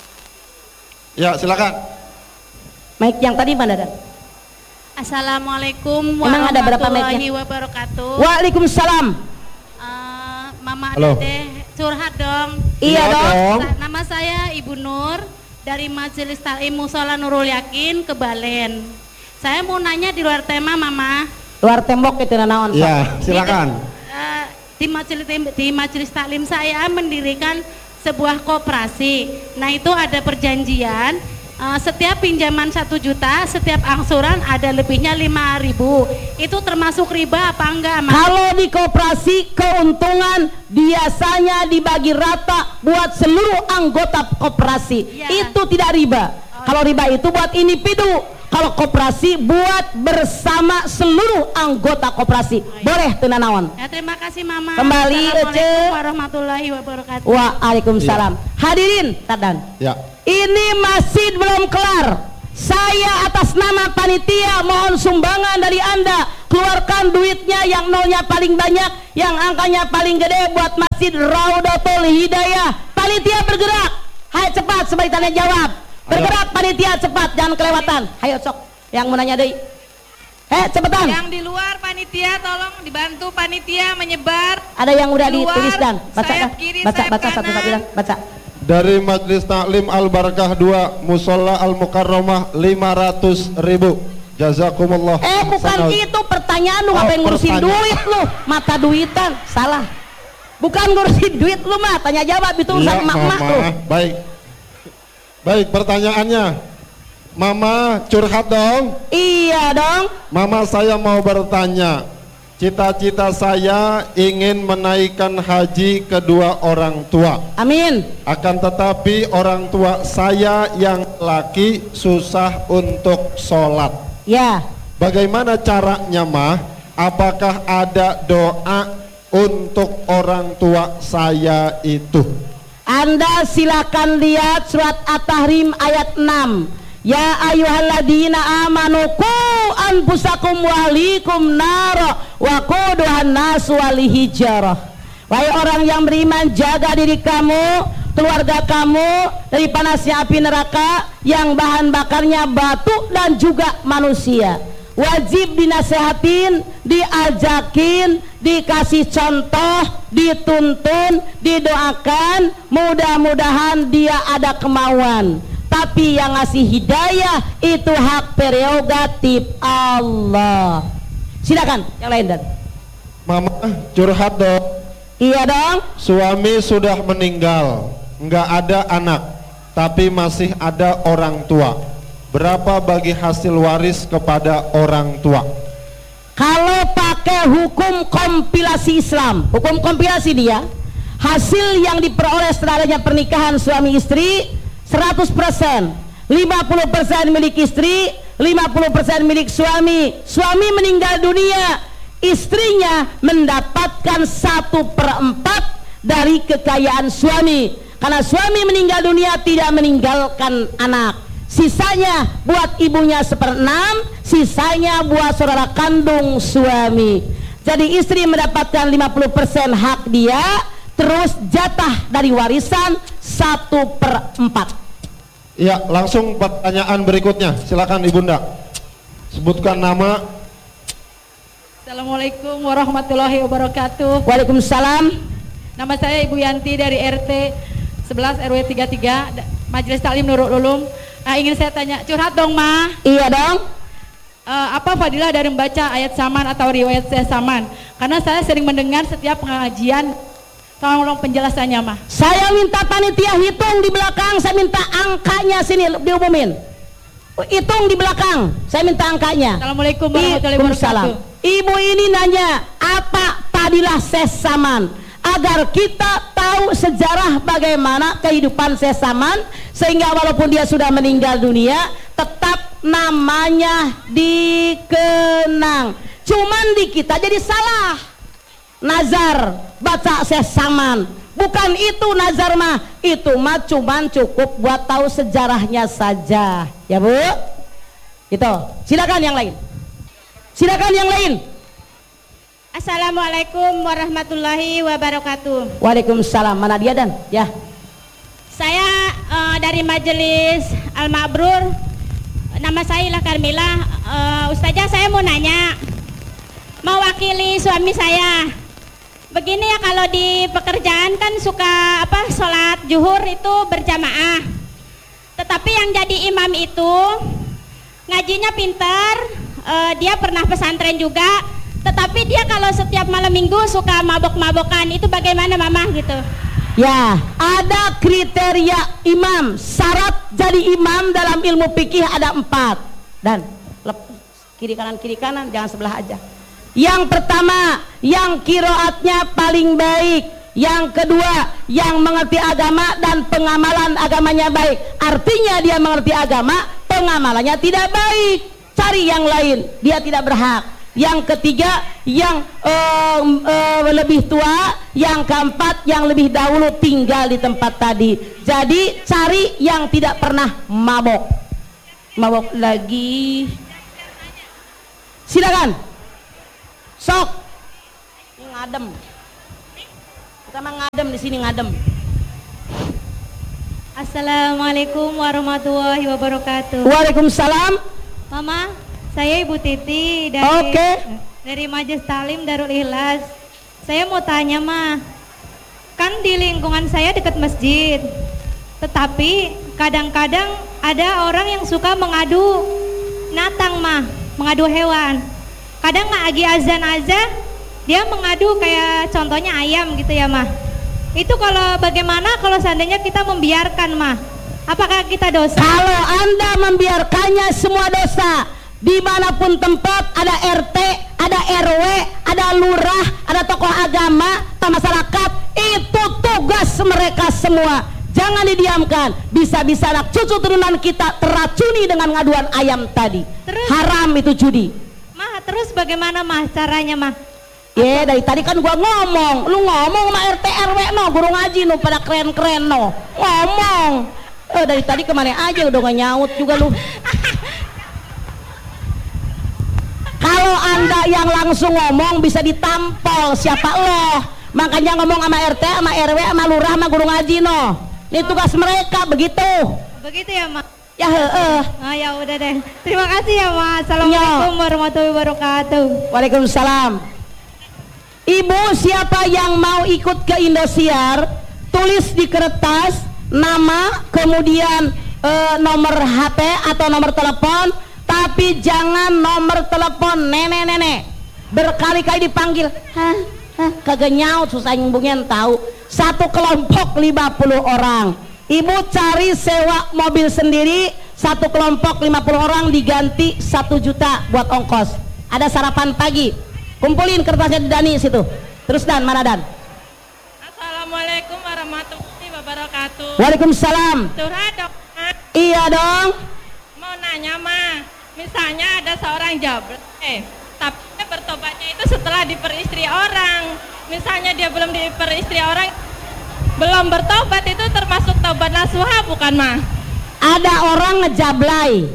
Ya, silakan. Mike yang tadi mana dan? Assalamualaikum Emang ada berapa warahmatullahi mic-nya? wabarakatuh. Waalaikumsalam. Uh, Mama Halo. Dede curhat dong. Iya dong. Sa- Nama saya Ibu Nur dari Majelis Ta'lim Mushola Nurul Yakin ke Balen. Saya mau nanya di luar tema Mama. Luar tembok itu naon. Ya, silakan. Uh, di majelis di majelis taklim saya mendirikan sebuah koperasi. Nah itu ada perjanjian. Uh, setiap pinjaman satu juta, setiap angsuran ada lebihnya lima ribu. Itu termasuk riba apa enggak, Mas? Kalau di koperasi keuntungan biasanya dibagi rata buat seluruh anggota koperasi. Ya. Itu tidak riba. Oh. Kalau riba itu buat individu. kalau koperasi buat bersama seluruh anggota koperasi. Boleh tenanawan. Ya, terima kasih Mama. Kembali Assalamualaikum warahmatullahi wabarakatuh. Waalaikumsalam. Ya. Hadirin Tadan. Ya. Ini masih belum kelar. Saya atas nama panitia mohon sumbangan dari Anda. Keluarkan duitnya yang nolnya paling banyak, yang angkanya paling gede buat Masjid Raudatul Hidayah. Panitia bergerak. Hai cepat sebagai tanya jawab. Bergerak panitia cepat, jangan kelewatan. Hayo sok yang mau nanya deui. Eh cepetan. Yang di luar panitia tolong dibantu panitia menyebar. Ada yang udah di luar, ditulis dan baca sayap dah. kiri, Baca sayap baca satu kanan. satu dan baca. Dari Majelis Taklim Al Barakah dua Musola Al Mukarramah lima ratus ribu. Jazakumullah. Eh bukan Sanal. itu pertanyaan lu, Oh, apa yang ngurusin pertanyaan. duit lu? Mata duitan, salah. Bukan ngurusin duit lu mah, tanya jawab itu urusan Iya, emak-emak Mama. lu. Baik. Baik, pertanyaannya. Mama curhat dong. Iya dong. Mama, saya mau bertanya. Cita-cita saya ingin menaikkan haji kedua orang tua. Amin. Akan tetapi orang tua saya yang laki susah untuk sholat. Ya. Bagaimana caranya, Mah? Apakah ada doa untuk orang tua saya itu? Anda silakan lihat surat At-Tahrim ayat enam. Ya ayyuhalladzina amanu qu anfusakum wa ahlikum nara wa quduhan nas wal hijarah. Wahai orang yang beriman, jaga diri kamu, keluarga kamu dari panasnya api neraka yang bahan bakarnya batu dan juga manusia. Wajib dinasehatin, diajakin, dikasih contoh, dituntun, didoakan, mudah-mudahan dia ada kemauan. Tapi yang ngasih hidayah itu hak prerogatif Allah. Silakan yang lain dan. Mama curhat dong. Iya dong. Suami sudah meninggal, nggak ada anak, tapi masih ada orang tua. Berapa bagi hasil waris kepada orang tua? Kalau pakai hukum kompilasi Islam, hukum kompilasi dia, hasil yang diperoleh setelah adanya pernikahan suami istri seratus persen, lima puluh persen milik istri, lima puluh persen milik suami. Suami meninggal dunia, istrinya mendapatkan satu per empat dari kekayaan suami, karena suami meninggal dunia tidak meninggalkan anak. Sisanya buat ibunya seperenam, sisanya buat saudara kandung suami. Jadi istri mendapatkan lima puluh persen hak dia, terus jatah dari warisan satu per empat. Ya, langsung pertanyaan berikutnya. Silakan Ibunda. Sebutkan nama. Assalamualaikum warahmatullahi wabarakatuh. Waalaikumsalam. Nama saya Ibu Yanti dari R T sebelas R W tiga puluh tiga Majelis Taklim Nurul Ulum. Nah, ingin saya tanya, curhat dong Ma. Iya dong. Uh, apa fadilah dari membaca ayat saman atau riwayat saya saman? Karena saya sering mendengar setiap pengajian. Tolong penjelasannya Ma. Saya minta panitia hitung di belakang, saya minta angkanya sini diumumin. Hitung di belakang, saya minta angkanya. Assalamualaikum warahmatullahi wabarakatuh. Ibu ini nanya, apa fadilah sesaman? Agar kita tahu sejarah bagaimana kehidupan sesaman, sehingga walaupun dia sudah meninggal dunia tetap namanya dikenang. Cuman di kita jadi salah. Nazar baca sesaman, bukan itu nazar mah, itu mah cuman cukup buat tahu sejarahnya saja, ya Bu. Gitu. Silakan yang lain. Silakan yang lain. Assalamualaikum warahmatullahi wabarakatuh. Waalaikumsalam. Mana dia dan? Ya. Saya uh, dari Majelis Al Mabrur. Nama saya Ila Karmila. Uh, Ustazah, saya mau nanya, mewakili suami saya. Begini ya, kalau di pekerjaan kan suka apa sholat zuhur itu berjamaah. Tetapi yang jadi imam itu ngajinya pintar, uh, dia pernah pesantren juga. Tetapi dia kalau setiap malam minggu suka mabok-mabokan, itu bagaimana Mama gitu? Ya, ada kriteria imam. Syarat jadi imam dalam ilmu fikih ada empat. Dan lep, kiri kanan kiri kanan, jangan sebelah aja. Yang pertama, yang kiroatnya paling baik. Yang kedua, yang mengerti agama dan pengamalan agamanya baik. Artinya dia mengerti agama, pengamalannya tidak baik, cari yang lain, dia tidak berhak. Yang ketiga yang uh, uh, lebih tua, yang keempat yang lebih dahulu tinggal di tempat tadi. Jadi cari yang tidak pernah mabok. Mabok lagi. Silakan. Sok. Ini ngadem. Kita mah ngadem di sini ngadem. Assalamualaikum warahmatullahi wabarakatuh. Waalaikumsalam. Mama, saya Ibu Titi dari Oke. dari Majelis Talim Darul Ikhlas. Saya mau tanya, Ma. Kan di lingkungan saya dekat masjid. Tetapi kadang-kadang ada orang yang suka mengadu natang, Ma, mengadu hewan. Kadang nggak lagi azan aja dia mengadu kayak contohnya ayam gitu ya, Ma. Itu kalau bagaimana kalau seandainya kita membiarkan, Ma? Apakah kita dosa? Kalau Anda membiarkannya semua dosa. Dimanapun tempat ada R T, ada R W, ada lurah, ada tokoh agama, atau masyarakat, itu tugas mereka semua. Jangan didiamkan. Bisa-bisa anak cucu turunan kita teracuni dengan ngaduan ayam tadi. Terus, haram itu judi. Mah, terus bagaimana, Mah, caranya, Mah? Ya dari tadi kan gua ngomong, lu ngomong sama R T R W no, guru ngaji no, pada keren-keren no, ngomong. Eh dari tadi kemana aja udah gak nyaut juga lu. Kalau Anda yang langsung ngomong bisa ditampol siapa lo. Makanya ngomong sama R T, sama R W, sama lurah, sama guru ngaji no. Ini tugas mereka begitu. Begitu ya, Ma? Ya heeh. Oh ya udah deh. Terima kasih ya, Ma. Assalamualaikum warahmatullahi wabarakatuh. Waalaikumsalam. Ibu siapa yang mau ikut ke Indosiar, tulis di kertas nama, kemudian e, nomor H P atau nomor telepon, tapi jangan nomor telepon nenek-nenek. Berkali-kali dipanggil, hah, hah, kagak nyaut, susah nyambungnya tahu. Satu kelompok lima puluh orang. Ibu cari sewa mobil sendiri, satu kelompok lima puluh orang diganti satu juta buat ongkos. Ada sarapan pagi. Kumpulin kertasnya di Dani situ. Terus Dan, mana Dan? Assalamualaikum warahmatullahi wabarakatuh. Waalaikumsalam. Curhat dong, Ma. Iya dong. Mau nanya, Ma. Misalnya ada seorang jabber, eh, tapi dia bertobatnya itu setelah diperistri orang. Misalnya dia belum diperistri orang, belum bertobat, itu termasuk taubat nasuha bukan, Ma? Ada orang ngejablay.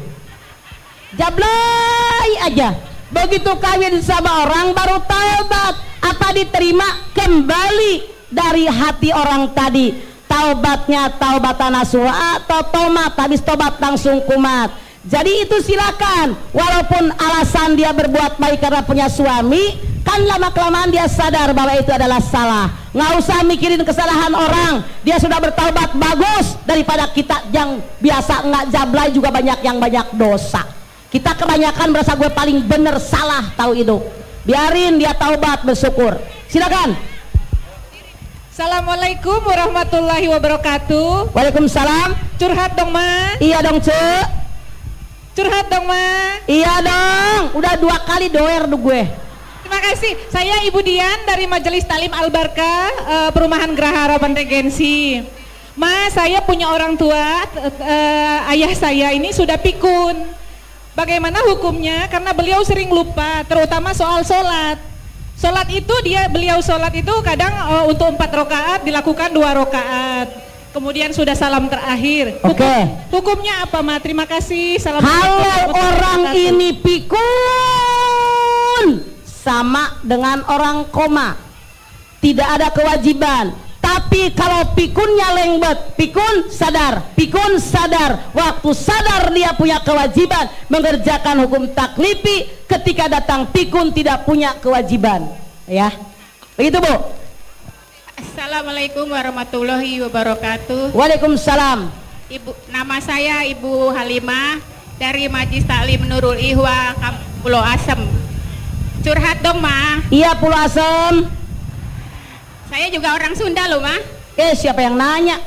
Jablay aja. Begitu kawin sama orang baru taubat, apa diterima kembali dari hati orang tadi. Taubatnya taubatan nasuha atau tomat, habis tobat langsung kumat. Jadi itu silakan. Walaupun alasan dia berbuat baik karena punya suami, kan lama kelamaan dia sadar bahwa itu adalah salah. Nggak usah mikirin kesalahan orang. Dia sudah bertaubat bagus daripada kita yang biasa nggak jablay juga banyak yang banyak dosa. Kita kebanyakan merasa gue paling bener, salah, tahu itu. Biarin dia taubat, bersyukur. Silakan. Assalamualaikum warahmatullahi wabarakatuh. Waalaikumsalam. Curhat dong, Ma. Iya dong, Cek. Curhat dong, Ma. Iya dong. Udah dua kali doer tuh gue. Terima kasih. Saya Ibu Dian dari Majelis Talim Al-Barkah, uh, Perumahan Geraha Harapan Regensi. Ma, saya punya orang tua, uh, ayah saya ini sudah pikun. Bagaimana hukumnya? Karena beliau sering lupa, terutama soal sholat. Sholat itu dia beliau sholat itu kadang uh, untuk empat rakaat dilakukan dua rakaat. Kemudian sudah salam terakhir. Oke. Okay. Hukum, hukumnya apa, Ma? Terima kasih. Kalau orang ini pikun sama dengan orang koma, tidak ada kewajiban. Tapi kalau pikunnya lengket, pikun sadar, pikun sadar, waktu sadar dia punya kewajiban mengerjakan hukum taklifi, ketika datang pikun tidak punya kewajiban, ya. Begitu, Bu. Assalamualaikum warahmatullahi wabarakatuh. Waalaikumsalam. Ibu, nama saya Ibu Halimah dari Majelis Taklim Nurul Ihwa, Pulau Asem. Curhat dong, Ma. Iya, Pulau Asem. Saya juga orang Sunda loh, Ma. Eh, siapa yang nanya?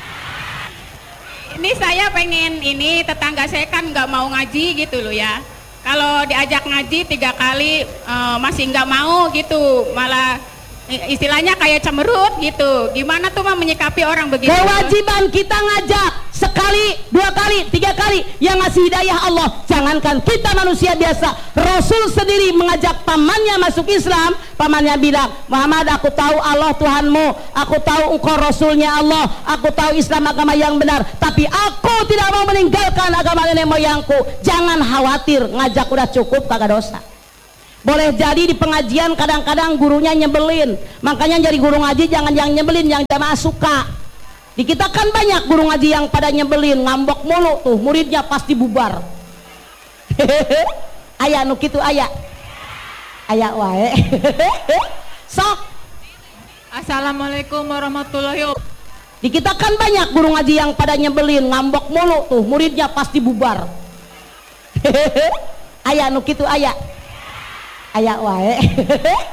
Ini saya pengen, ini tetangga saya kan nggak mau ngaji gitu loh ya. Kalau diajak ngaji tiga kali uh, masih nggak mau gitu, malah istilahnya kayak cemerut gitu. Gimana tuh, Ma, menyikapi orang begitu? Kewajiban kita ngajak. sekali, dua kali, tiga kali, yang ngasih hidayah Allah. Jangankan kita manusia biasa, Rasul sendiri mengajak pamannya masuk Islam. Pamannya bilang, Muhammad, aku tahu Allah Tuhanmu, aku tahu engkau Rasulnya Allah, aku tahu Islam agama yang benar, tapi aku tidak mau meninggalkan agama nenek moyangku. Jangan khawatir, ngajak udah cukup, kagak dosa. Boleh jadi di pengajian kadang-kadang gurunya nyebelin, makanya jadi guru ngaji jangan yang nyebelin, yang jamaah suka. Di kita kan banyak guru ngaji yang pada nyebelin, ngambek mulu tuh, muridnya pasti bubar. Ayah nu kitu ayah, ayah wae. Sok. Assalamualaikum warahmatullahi wabarakatuh. Di kita kan banyak guru ngaji yang pada nyebelin, ngambek mulu tuh, muridnya pasti bubar. Ayah nu kitu ayah, ayah wae.